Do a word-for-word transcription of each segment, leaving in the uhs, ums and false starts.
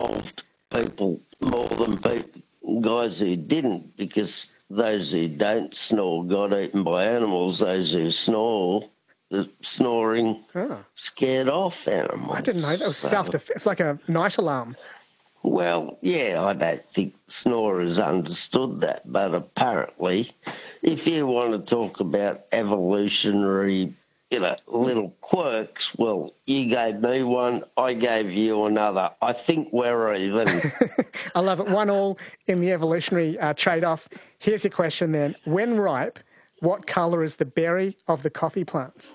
involved people more than people, guys who didn't, because those who don't snore got eaten by animals. Those who snore, the snoring Oh. scared off animals. I didn't know that was So, self-defense. It's like a night alarm. well, yeah, I don't think snorers understood that, but apparently, if you want to talk about evolutionary, you know, little quirks, well, you gave me one, I gave you another. I think we're even. I love it. One all in the evolutionary uh, trade-off. Here's your question then. When ripe, what colour is the berry of the coffee plants?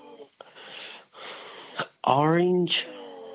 Orange?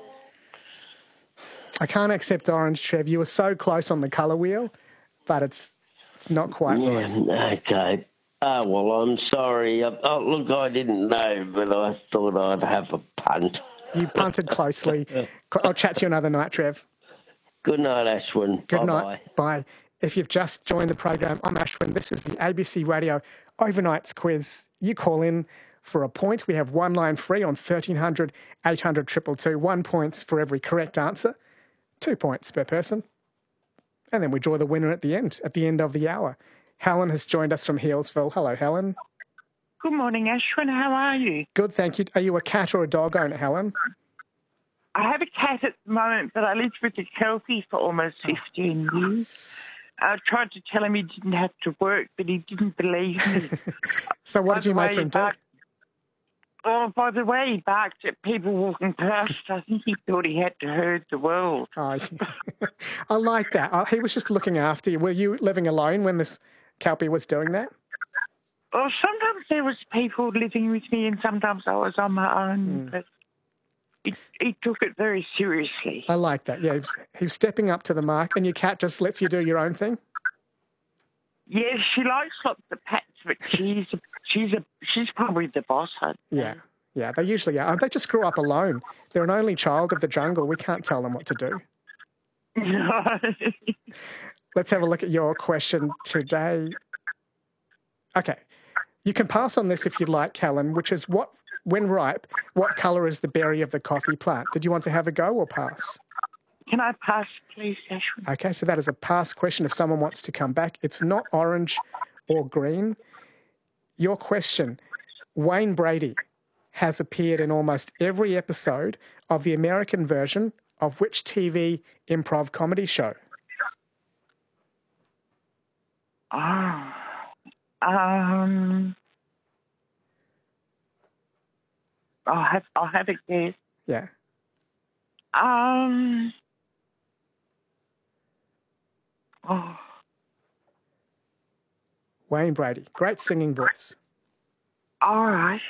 I can't accept orange, Trev. You were so close on the colour wheel, but it's it's not quite Yeah, right. okay. Oh, well, I'm sorry. Oh, look, I didn't know, but I thought I'd have a punt. You punted closely. I'll chat to you another night, Trev. Good night, Ashwin. Good Bye-bye. night. Bye. If you've just joined the program, I'm Ashwin. This is the A B C Radio Overnights Quiz. You call in for a point. We have one line free on thirteen hundred, eight hundred, two two two. One point for every correct answer. Two points per person. And then we draw the winner at the end, at the end of the hour. Helen has joined us from Healesville. Hello, Helen. Good morning, Ashwin. How are you? Good, thank you. Are you a cat or a dog owner, Helen? I have a cat at the moment, but I lived with a Kelpie for almost fifteen years. I tried to tell him he didn't have to work, but he didn't believe me. So what By did you the make way, him do? barked- Oh, by the way, he barked at people walking past. I think he thought he had to herd the world. Oh, I like that. Oh, he was just looking after you. Were you living alone when this Kelpie was doing that? Well, sometimes there was people living with me, and sometimes I was on my own. Mm. But he, he took it very seriously. I like that. Yeah, he was, he was stepping up to the mark, and your cat just lets you do your own thing? Yes, she likes lots of pets, but she's a, she's a she's probably the boss. I'd say. Yeah, yeah, they usually are. They just grew up alone. They're an only child of the jungle. We can't tell them what to do. Let's have a look at your question today. Okay. You can pass on this if you'd like, Helen, which is what, when ripe, what colour is the berry of the coffee plant? Did you want to have a go or pass? Can I pass, please, Ashwin? Okay, so that is a pass question if someone wants to come back. It's not orange or green. Your question, Wayne Brady has appeared in almost every episode of the American version of which T V improv comedy show? Oh, um, I'll have I'll have a guess. Yeah. Um, oh, Wayne Brady, great singing voice. all right.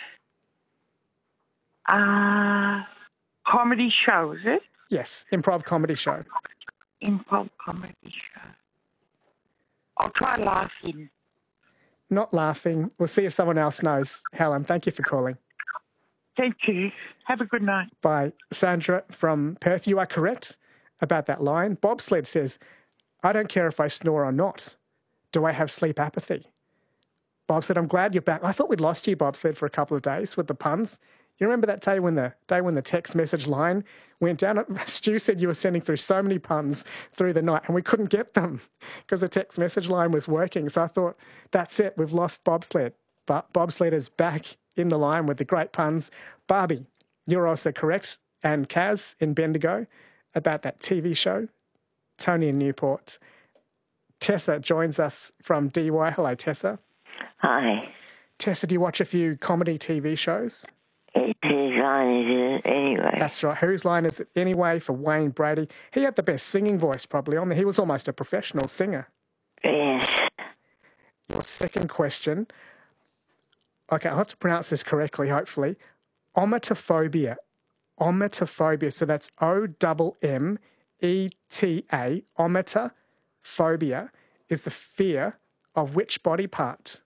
Uh, comedy show, is it? Yes, improv comedy show. Improv comedy show. I'll try laughing. Not laughing. We'll see if someone else knows. Helen, thank you for calling. Thank you. Have a good night. By Sandra from Perth. You are correct about that line. Bobsled says, I don't care if I snore or not. Do I have sleep apathy? Bobsled, I'm glad you're back. I thought we'd lost you, Bobsled, for a couple of days with the puns. You remember that day when the day when the text message line went down? Stu said you were sending through so many puns through the night and we couldn't get them because the text message line was working. So I thought, that's it, we've lost Bobsled. But Bobsled is back in the line with the great puns. Barbie, you're also correct. And Kaz in Bendigo about that T V show. Tony in Newport. Tessa joins us from D Y. Hello, Tessa. Hi. Tessa, do you watch a few comedy T V shows? It's his line, is it? Anyway. That's right. Whose line is it anyway for Wayne Brady? He had the best singing voice probably on there. He was almost a professional singer. Yes. Your second question. Okay, I'll have to pronounce this correctly, hopefully. Ometophobia. Ometophobia. So that's O M M E T A. Ometophobia is the fear of which body part?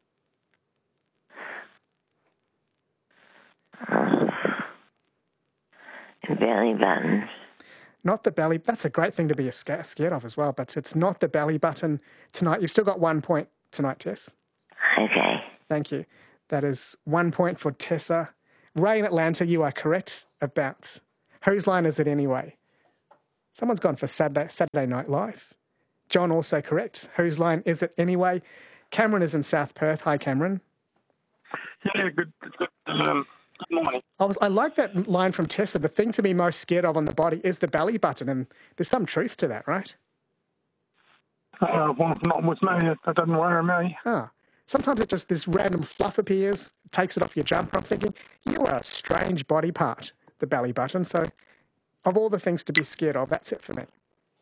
Uh, belly button. Not the belly. That's a great thing to be scared of as well, but it's not the belly button tonight. You've still got one point tonight, Tess. Okay. Thank you. That is one point for Tessa. Ray in Atlanta, you are correct about whose line is it anyway? Someone's gone for Saturday, Saturday Night Live. John also correct. Whose line is it anyway? Cameron is in South Perth. Hi, Cameron. Yeah, good, good, um, good morning. I, was, I like that line from Tessa. The thing to be most scared of on the body is the belly button, and there's some truth to that, right? Uh, well, not with me. It, it doesn't worry me. Ah. Sometimes it just, this random fluff appears, takes it off your jumper. I'm thinking, you are a strange body part, the belly button. So of all the things to be scared of, that's it for me.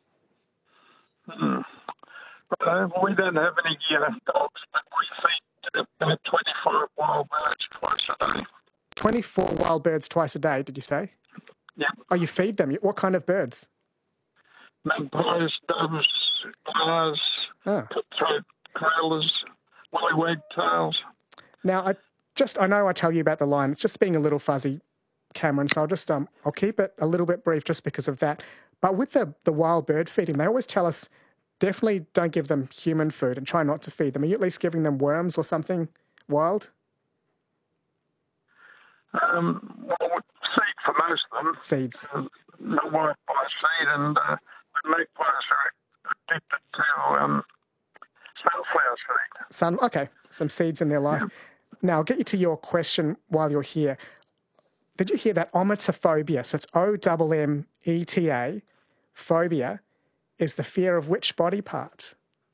Mm. Uh, we don't have any uh, dogs, but we feed about twenty-four wild birds twice a day. twenty-four wild birds twice a day, did you say? Yeah. Oh, you feed them? What kind of birds? Magpies, doves, claws, Ah. cutthroat, corrallers, woolly wagtails. Now, I just, I know I tell you about the line. It's just being a little fuzzy, Cameron, so I'll just, um, I'll keep it a little bit brief just because of that. But with the, the wild bird feeding, they always tell us definitely don't give them human food and try not to feed them. Are you at least giving them worms or something wild? Um, well, seed for most of them. Seeds. Uh, no white by seed, and uh, the magpies are addicted to um, sunflower seed. Sun, okay, some seeds in their life. Yeah. Now, I'll get you to your question while you're here. Did you hear that ometophobia? So it's O M M E T A, phobia, is the fear of which body part?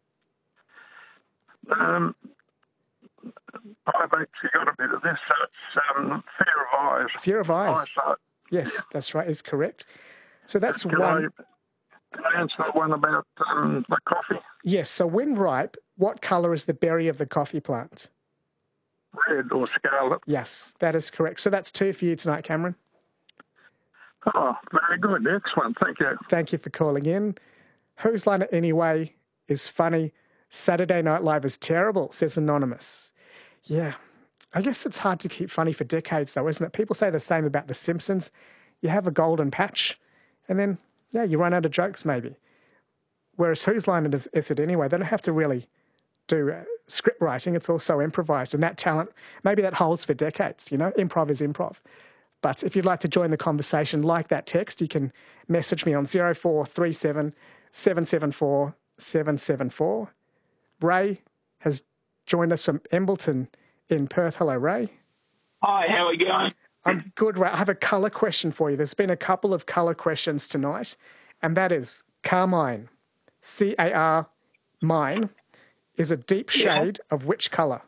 Um, I've actually got a bit of this. So it's um, fear of eyes. Fear of eyes. Eyesight. Yes, Yeah. That's right, is correct. So that's Can one. I, can I answer the one about um, the coffee? Yes, so when ripe, what colour is the berry of the coffee plant? Red or scarlet. Yes, that is correct. So that's two for you tonight, Cameron. Oh, very good. Excellent. Thank you. Thank you for calling in. Whose line it anyway is funny. Saturday Night Live is terrible, says Anonymous. Yeah, I guess it's hard to keep funny for decades, though, isn't it? People say the same about The Simpsons. You have a golden patch, and then, yeah, you run out of jokes, maybe. Whereas whose line is, is it anyway? They don't have to really do uh, script writing. It's also improvised, and that talent, maybe that holds for decades, you know? Improv is improv. But if you'd like to join the conversation, like that text, you can message me on zero four three seven, seven seven four, seven seven four. Ray has joined us from Embleton in Perth. Hello, Ray. Hi, how are you going? I'm good, Ray. I have a colour question for you. There's been a couple of colour questions tonight, and that is carmine, C A R, mine, is a deep shade yeah. of which colour?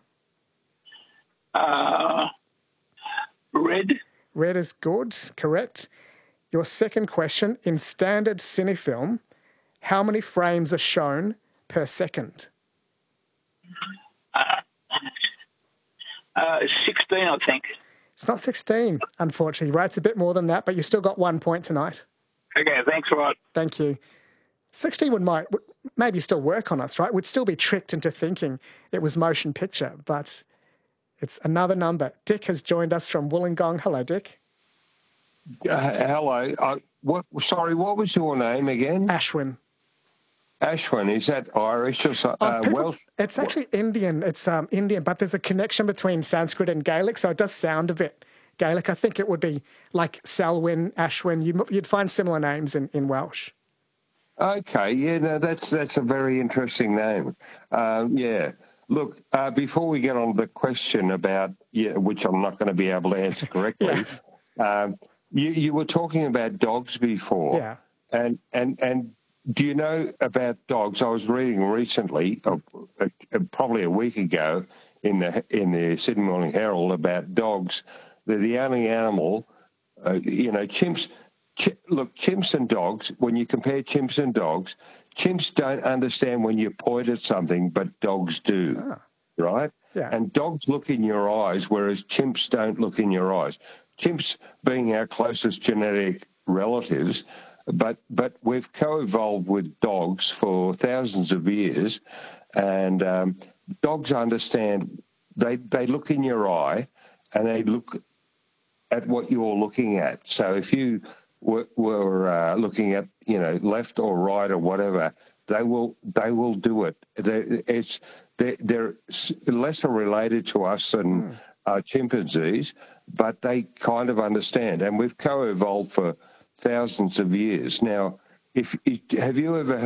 Uh, red. Red is good, correct. Your second question, in standard cinefilm, how many frames are shown per second? Uh, uh, sixteen, I think. It's not sixteen, unfortunately. Right, it's a bit more than that, but you still got one point tonight. Okay, thanks, Rod. Thank you. sixteen would might would maybe still work on us, right? We'd still be tricked into thinking it was motion picture, but it's another number. Dick has joined us from Wollongong. Hello, Dick. Uh, hello. Uh, what? Sorry, what was your name again? Ashwin. Ashwin, is that Irish or so, uh, oh, people, Welsh? It's actually what? Indian. It's um, Indian, but there's a connection between Sanskrit and Gaelic, so it does sound a bit Gaelic. I think it would be like Selwyn, Ashwin. You'd, you'd find similar names in, in Welsh. Okay, yeah, no, that's that's a very interesting name. Um, yeah. Look, uh, before we get on to the question about, yeah, which I'm not going to be able to answer correctly, yes. um, you, you were talking about dogs before. Yeah. And, and, and do you know about dogs? I was reading recently, uh, uh, probably a week ago, in the in the Sydney Morning Herald about dogs. They're the only animal, uh, you know, chimps. Ch- look, chimps and dogs, when you compare chimps and dogs, chimps don't understand when you point at something, but dogs do, ah. right? Yeah. And dogs look in your eyes, whereas chimps don't look in your eyes. Chimps being our closest genetic relatives, but but we've co-evolved with dogs for thousands of years, and um, dogs understand, they, they look in your eye, and they look at what you're looking at. So if you were, were uh, looking at, you know, left or right or whatever, they will they will do it. They, it's they're, they're lesser related to us than mm. uh, chimpanzees, but they kind of understand. And we've co-evolved for thousands of years. Now, if, if have you ever